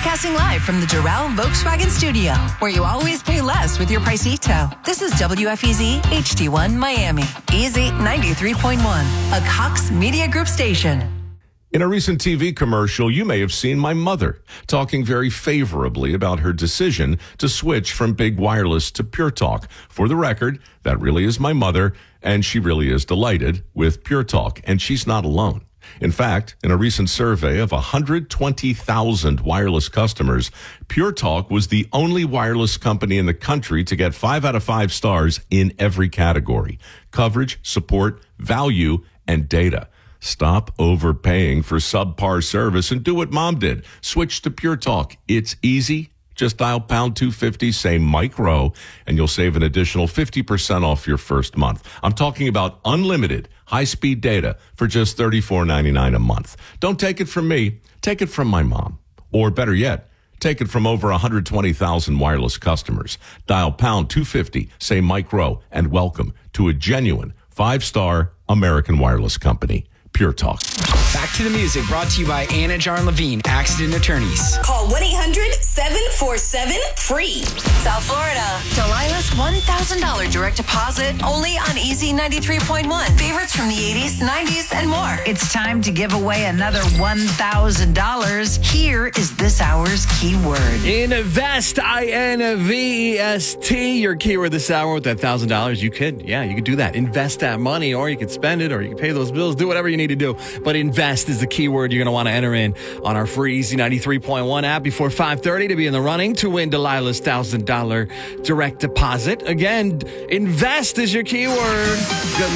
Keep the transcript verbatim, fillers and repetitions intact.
Broadcasting live from the Doral Volkswagen Studio, where you always pay less with your Pricito. This is W F E Z H D one Miami. Easy ninety-three point one, a Cox Media Group station. In a recent T V commercial, you may have seen my mother talking very favorably about her decision to switch from Big Wireless to Pure Talk. For the record, that really is my mother, and she really is delighted with Pure Talk, and she's not alone. In fact, in a recent survey of one hundred twenty thousand wireless customers, Pure Talk was the only wireless company in the country to get five out of five stars in every category: coverage, support, value, and data. Stop overpaying for subpar service and do what Mom did. Switch to Pure Talk. It's easy. Just dial pound two fifty, say Mike Rowe, and you'll save an additional fifty percent off your first month. I'm talking about unlimited high-speed data for just thirty-four ninety-nine a month. Don't take it from me. Take it from my mom. Or better yet, take it from over one hundred twenty thousand wireless customers. Dial pound two fifty, say Mike Rowe, and welcome to a genuine five-star American wireless company, Pure Talk. Back to the music, brought to you by Anna Jar Levine, Accident Attorneys. Call one eight hundred seven four seven free. South Florida, Delilah's one thousand dollars direct deposit, only on Easy ninety-three point one. Favorites from the eighties, nineties, and more. It's time to give away another one thousand dollars. Here is this hour's keyword. Invest, I N V E S T, your keyword this hour with that one thousand dollars. You could, yeah, you could do that. Invest that money, or you could spend it, or you can pay those bills, do whatever you need to do. But invest is the keyword you're going to want to enter in on our free Easy ninety-three point one app before five thirty to be in the running to win Delilah's one thousand dollars direct deposit. Again, invest is your keyword. Good